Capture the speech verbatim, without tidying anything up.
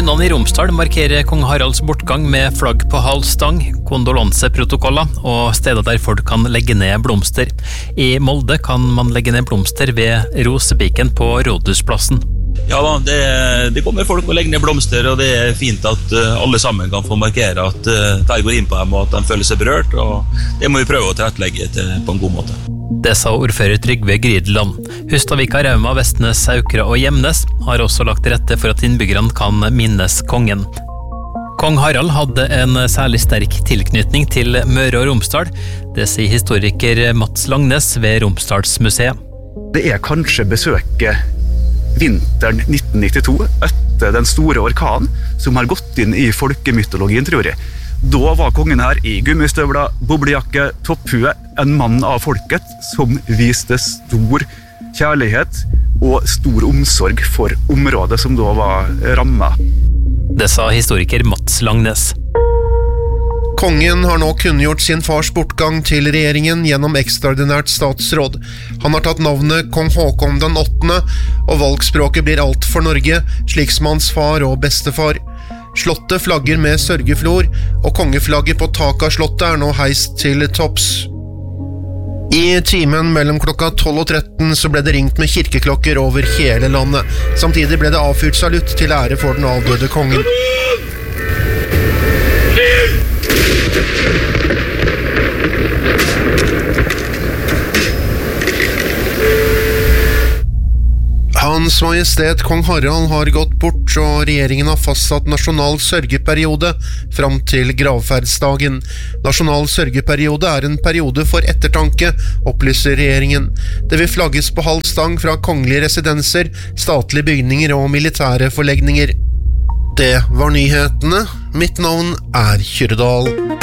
Kommunene i Romsdal markerer kong Haralds bortgang med flagg på halv stang, kondolanseprotokoller og steder der folk kan legge ned blomster. I Molde kan man legge ned blomster ved Rosepiken på Rådhusplassen. Ja da, det, det kommer folk og legger ned blomster, og det er fint at uh, alle sammen kan få markere at uh, det går inn på dem og at de føler seg berørt, og det må vi prøve å tilrettelegge til, på en god måte. Det sa ordfører Trygve Grydeland. Hustadvika, Rauma, Vestnes, Saukra og Gjemnes har også lagt til rette for at innbyggerne kan minnes kongen. Kong Harald hadde en særlig sterk tilknytning til Møre og Romsdal. Det sier historiker Mats Langnes ved Romsdalsmuseet. Det er kanskje besøket vinteren nitten nittito, etter den store orkanen, som har gått inn i folkemytologien, tror jeg. Da var kongen her i gummistøvler, boblejakke, topphue, en mann av folket som viste stor kjærlighet og stor omsorg for området som da var rammet. Det sa historiker Mats Langnes. Kongen har nå kunngjort sin fars bortgang til regjeringen gjennom ekstraordinært statsråd. Han har tatt navnet Kong Håkon den åttende, og valgspråket blir alt for Norge, slik som hans far og bestefar. Slottet flagger med sørgeflor, og kongeflagget på taket av slottet er nå heist til topps. I timen mellom klokka tolv og tretten så ble det ringt med kirkeklokker over hele landet. Samtidig ble det avfyrt salutt til ære for den avdøde kongen. Hans Majestet Kong Harald har gått bort, og regjeringen har fastsatt nasjonal sørgeperiode fram til gravferdsdagen. Nasjonal sørgeperiode er en periode for ettertanke, opplyser regjeringen. Det vil flagges på halv stang fra kongelige residenser, statlige bygninger og militære forlegninger. Det var nyhetene. Mitt navn er Kyrre Dahl.